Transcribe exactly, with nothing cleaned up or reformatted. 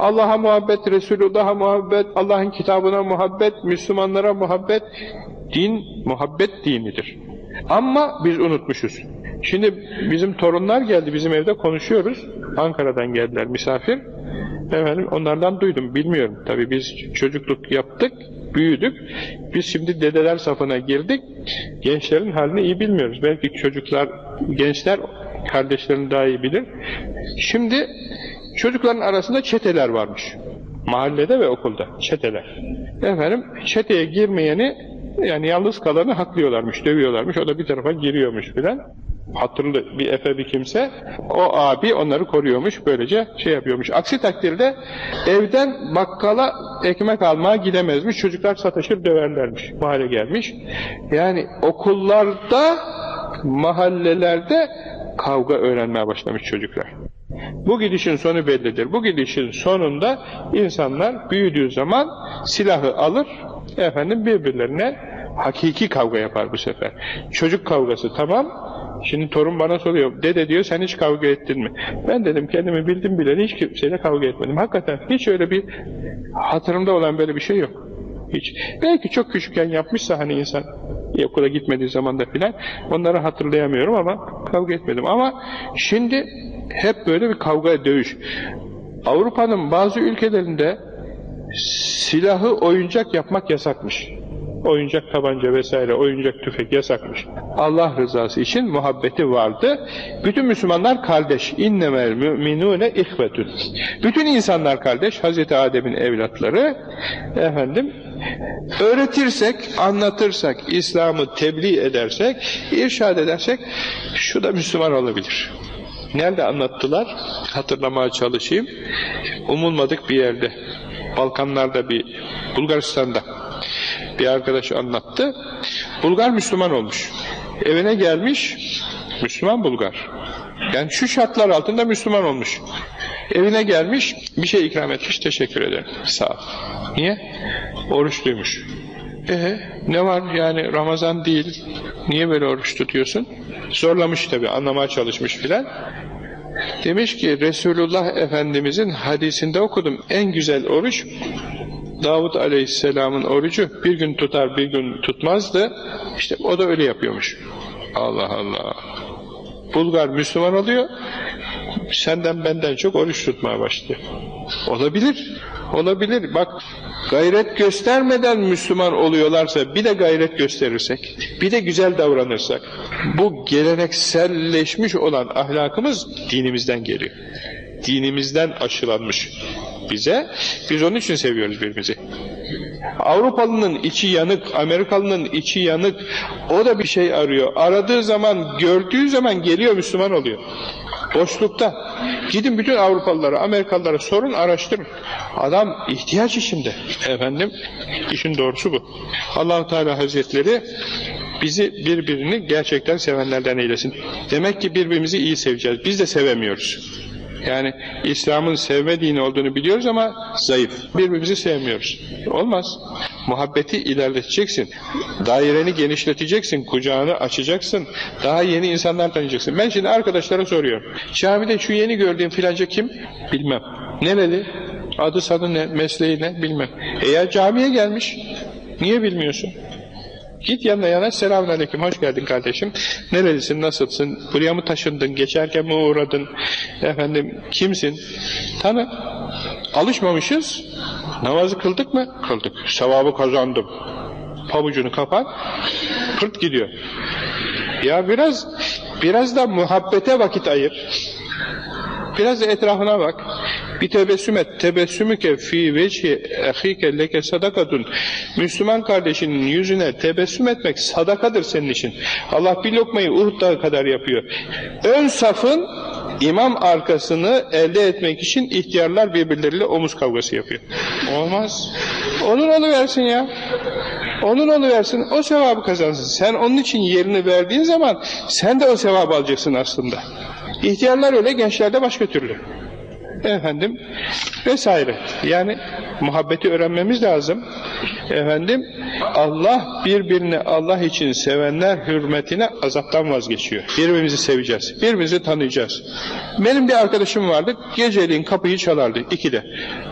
Allah'a muhabbet, Resulullah'a muhabbet, Allah'ın kitabına muhabbet, Müslümanlara muhabbet. Din, muhabbet dinidir. Ama biz unutmuşuz. Şimdi bizim torunlar geldi, bizim evde konuşuyoruz. Ankara'dan geldiler misafir. Efendim, onlardan duydum, bilmiyorum. Tabii biz çocukluk yaptık, büyüdük. Biz şimdi dedeler safına girdik. Gençlerin halini iyi bilmiyoruz. Belki çocuklar, gençler kardeşlerini daha iyi bilir. Şimdi çocukların arasında çeteler varmış. Mahallede ve okulda çeteler. Efendim, çeteye girmeyeni, yani yalnız kalanı haklıyorlarmış, dövüyorlarmış. O da bir tarafa giriyormuş filan. Hatırlı bir efe bir kimse, o abi onları koruyormuş, böylece şey yapıyormuş. Aksi takdirde evden bakkala ekmek almaya gidemezmiş, çocuklar sataşır döverlermiş, mahalle gelmiş. Yani okullarda, mahallelerde kavga öğrenmeye başlamış çocuklar. Bu gidişin sonu bellidir. Bu gidişin sonunda insanlar büyüdüğü zaman silahı alır, efendim birbirlerine hakiki kavga yapar bu sefer. Çocuk kavgası tamam. Şimdi torun bana soruyor, dede diyor, sen hiç kavga ettin mi? Ben dedim, kendimi bildim bileli hiç kimseyle kavga etmedim. Hakikaten hiç öyle bir hatırımda olan böyle bir şey yok. Hiç. Belki çok küçükken yapmışsa hani insan, okula gitmediği zaman da filan, onları hatırlayamıyorum ama kavga etmedim. Ama şimdi hep böyle bir kavga, dövüş. Avrupa'nın bazı ülkelerinde silahı oyuncak yapmak yasakmış. Oyuncak tabanca vesaire, oyuncak tüfek yasakmış. Allah rızası için muhabbeti vardı. Bütün Müslümanlar kardeş. İnnemel müminûne ihvetün. Bütün insanlar kardeş. Hazreti Adem'in evlatları. Efendim, öğretirsek, anlatırsak, İslam'ı tebliğ edersek, irşad edersek, şu da Müslüman olabilir. Nerede anlattılar? Hatırlamaya çalışayım. Umulmadık bir yerde. Balkanlarda, bir Bulgaristan'da bir arkadaş anlattı. Bulgar Müslüman olmuş. Evine gelmiş, Müslüman Bulgar. Yani şu şartlar altında Müslüman olmuş. Evine gelmiş, bir şey ikram etmiş, teşekkür ederim. Sağ ol. Niye? Oruçluymuş. Ee, ne var yani, Ramazan değil, niye böyle oruç tutuyorsun? Zorlamış tabii, anlamaya çalışmış filan. Demiş ki, Resulullah Efendimizin hadisinde okudum, en güzel oruç Davud Aleyhisselam'ın orucu, bir gün tutar bir gün tutmazdı. İşte o da öyle yapıyormuş. Allah Allah. Bulgar Müslüman oluyor, senden benden çok oruç tutmaya başladı. Olabilir, olabilir. Bak, gayret göstermeden Müslüman oluyorlarsa, bir de gayret gösterirsek, bir de güzel davranırsak, bu gelenekselleşmiş olan ahlakımız dinimizden geliyor. Dinimizden aşılanmış bize. Biz onun için seviyoruz birbirimizi. Avrupalının içi yanık, Amerikalının içi yanık. O da bir şey arıyor. Aradığı zaman, gördüğü zaman geliyor, Müslüman oluyor. Boşlukta. Gidin bütün Avrupalılara, Amerikalılara sorun, araştırın. Adam ihtiyaç içinde. Efendim, işin doğrusu bu. Allah-u Teala Hazretleri bizi birbirini gerçekten sevenlerden eylesin. Demek ki birbirimizi iyi seveceğiz. Biz de sevemiyoruz. Yani İslam'ın sevme dini olduğunu biliyoruz ama zayıf. Birbirimizi sevmiyoruz. Olmaz. Muhabbeti ilerleteceksin. Daireni genişleteceksin. Kucağını açacaksın. Daha yeni insanlar tanıyacaksın. Ben şimdi arkadaşlara soruyorum. Camide şu yeni gördüğüm filanca kim? Bilmem. Nereli? Adı sanı ne? Mesleği ne? Bilmem. Eğer camiye gelmiş, niye bilmiyorsun? Git yanına yana, selamünaleyküm, hoş geldin kardeşim, nerelisin, nasılsın, buraya mı taşındın, geçerken mi uğradın, efendim, kimsin, tanı. Alışmamışız, namazı kıldık mı? Kıldık, sevabı kazandım, pabucunu kapat, pırt gidiyor. Ya biraz, biraz da muhabbete vakit ayır, biraz da etrafına bak. Bir tebessüm et. Tebessümüke fî vecihi ehîke leke sadakatun. Müslüman kardeşinin yüzüne tebessüm etmek sadakadır senin için. Allah bir lokmayı Uhud dağı kadar yapıyor. Ön safın imam arkasını elde etmek için ihtiyarlar birbirleriyle omuz kavgası yapıyor. Olmaz. Onun oluversin ya. Onun oluversin. O sevabı kazansın. Sen onun için yerini verdiğin zaman sen de o sevabı alacaksın aslında. İhtiyarlar öyle, gençler de başka türlü. Efendim, vesaire. Yani muhabbeti öğrenmemiz lazım. Efendim, Allah birbirini Allah için sevenler hürmetine azaptan vazgeçiyor. Birbirimizi seveceğiz. Birbirimizi tanıyacağız. Benim bir arkadaşım vardı, geceliğin kapıyı çalardı ikide.